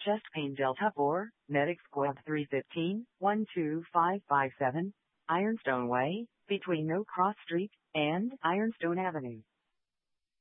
Chest pain Delta 4, Medic Squad 315, 12557, Ironstone Way, between No Cross Street and Ironstone Avenue.